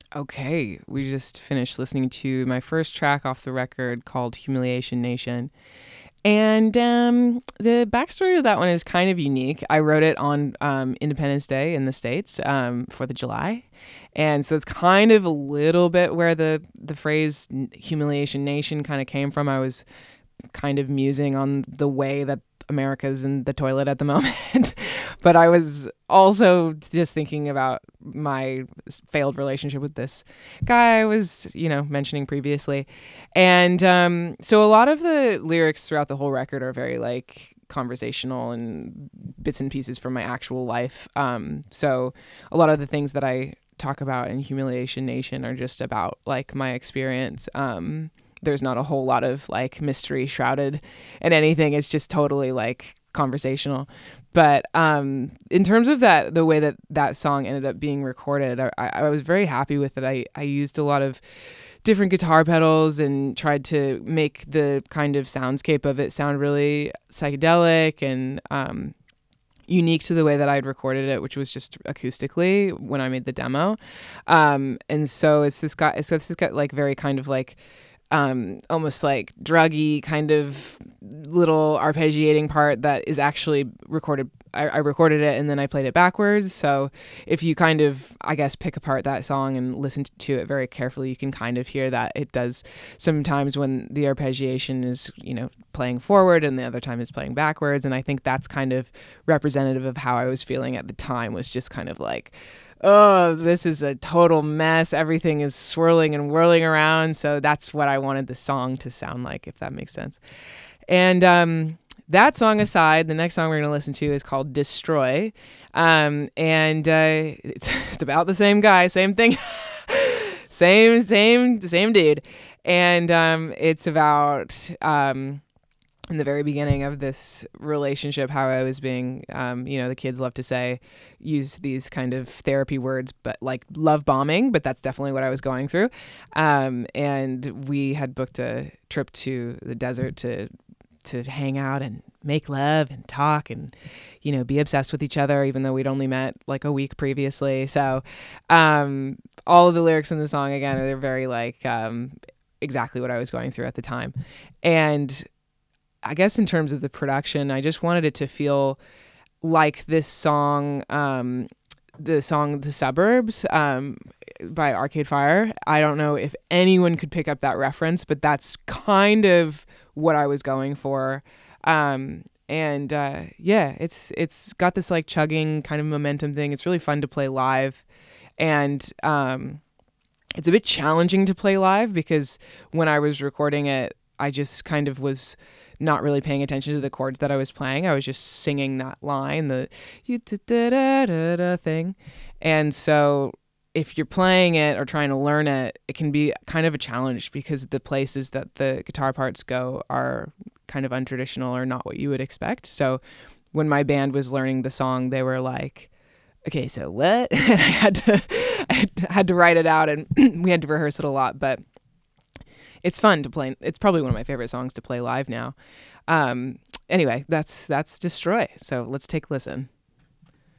Okay, we just finished listening to my first track off the record called Humiliation Nation. And the backstory of that one is kind of unique. I wrote it on Independence Day in the States, 4th of July. And so it's kind of a little bit where the phrase Humiliation Nation kind of came from. I was kind of musing on the way that America's in the toilet at the moment. But I was also just thinking about my failed relationship with this guy I was, mentioning previously. And so a lot of the lyrics throughout the whole record are very like conversational and bits and pieces from my actual life. So a lot of the things that I talk about in Humiliation Nation are just about like my experience. There's not a whole lot of like mystery shrouded in anything. It's just totally like conversational. But in terms of the way that song ended up being recorded, I was very happy with it. I used a lot of different guitar pedals and tried to make the kind of soundscape of it sound really psychedelic and unique to the way that I'd recorded it, which was just acoustically when I made the demo. And so it's got like very kind of like almost like druggy kind of little arpeggiating part that is actually recorded. I recorded it and then I played it backwards. So if you kind of, I guess, pick apart that song and listen to it very carefully, you can kind of hear that it does sometimes when the arpeggiation is, playing forward and the other time is playing backwards. And I think that's kind of representative of how I was feeling at the time, was just kind of like, oh, this is a total mess. Everything is swirling and whirling around. So that's what I wanted the song to sound like, if that makes sense. And that song aside, the next song we're going to listen to is called Destroy. It's about the same guy, same thing, same dude. And it's about in the very beginning of this relationship, how I was being, the kids love to say, use these kind of therapy words, but like love bombing, but that's definitely what I was going through. And we had booked a trip to the desert to hang out and make love and talk and, be obsessed with each other, even though we'd only met like a week previously. So all of the lyrics in the song, again, they're very like exactly what I was going through at the time. And I guess in terms of the production, I just wanted it to feel like this song, the song The Suburbs by Arcade Fire. I don't know if anyone could pick up that reference, but that's kind of what I was going for. It's got this like chugging kind of momentum thing. It's really fun to play live. And it's a bit challenging to play live because when I was recording it, I just kind of was not really paying attention to the chords that I was playing. I was just singing that line, the thing. And so if you're playing it or trying to learn it, it can be kind of a challenge because the places that the guitar parts go are kind of untraditional or not what you would expect. So when my band was learning the song, they were like, okay, so what? And I had to write it out, and we had to rehearse it a lot, but it's fun to play. It's probably one of my favorite songs to play live now. Anyway, that's Destroy. So let's take a listen.